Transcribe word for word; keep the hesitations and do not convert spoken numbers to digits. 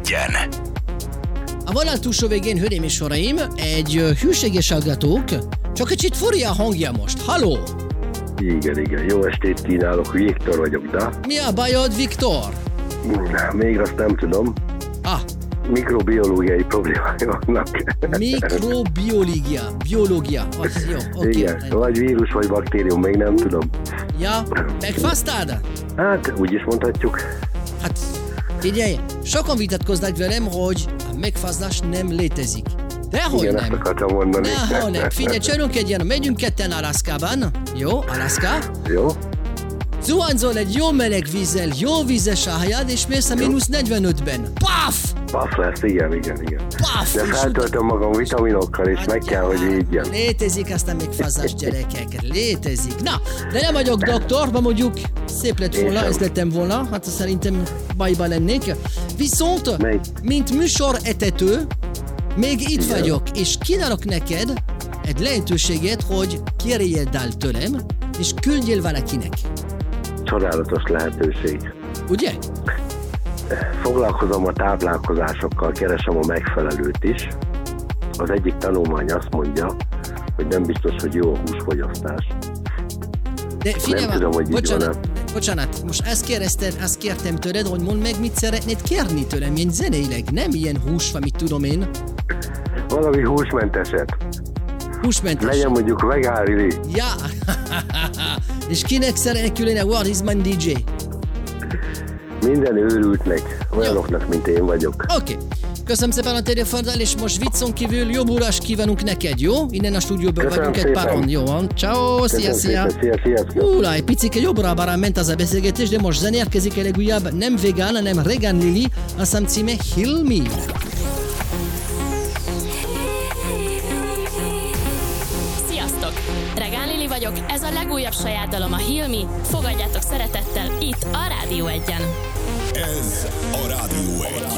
Egyen. A vonal túlsó végén, hölgyeim és uraim, egy ö, hűséges hallgatók, csak kicsit furja a hangja most. Halló! Igen, igen. Jó estét kínálok, Viktor vagyok, de... Mi a bajod, Viktor? Még azt nem tudom. Ah, Mikrobiológiai problémái vannak. mikrobiológia, biológia, az jó, oké. Okay. Igen, vagy vírus, vagy baktérium, még nem tudom. Ja, megfáztad? Hát, úgy is mondhatjuk. Hát, figyelj, sokan vitatkoznak velem, hogy a megfázás nem létezik. Dehogy Igen, nem. ezt akartam mondani. Dehogy nem. Figyelj, csinálunk egy ilyen, megyünk ketten Alaszkában. Jó, Alaszka. Jó. Zuhanyzol egy jó meleg vízzel, jó vízes ájad, és mész a mínusz negyvenötben. Paf! Paf lesz, igen, igen, igen. Paf! De feltöltöm magam vitaminokkal, és meg kell, hogy így. Létezik aztán még fázás, gyerekek, létezik. Na, de nem vagyok doktor, ma mondjuk szép lett volna, ez lettem volna, hát szerintem bajba lennék. Viszont, Mely? mint műsoretető, még itt Igen. vagyok, és kínálok neked egy lehetőséget, hogy kérjél el tőlem, és küldjél valakinek. Csodálatos lehetőség. Ugye? Foglalkozom a táplálkozásokkal, keresem a megfelelőt is. Az egyik tanulmány azt mondja, hogy nem biztos, hogy jó a húsfogyasztás. De figyelj, Nem tudom, hogy így bocsánat, van-e. bocsánat, most ezt kérdezted, ezt kértem tőled, hogy mondd meg, mit szeretnéd kérni tőlem, ilyen zeneileg, nem ilyen hús, mit tudom én. Valami húsmenteset. Húsmentes. Legyen mondjuk vegán rili. Ja, és kinek szeretnék küldeni a What is my dé dzsé? Minden őrültnek, olyanoknak, mint én vagyok. Oké. Okay. Köszönöm szépen a telefonral, és most viccon kívül jobb órás kívánunk neked, jó? Innen a stúdióban Köszönöm vagyunk egy szépen. páron, jó van? Ciao, szia, szia! Szia, szia, szia. Húla, egy picike jobbra-balra ment az a beszélgetés, de most zenérkezik a legújabb, nem vegán, hanem Regan Lily, a szám címe Heal Me. Sziasztok! Regan Lily vagyok, ez a legújabb saját dalom, a Heal Me. Fogadjátok szeretettel itt a Rádió Egyen. Ez a Rádió Egy.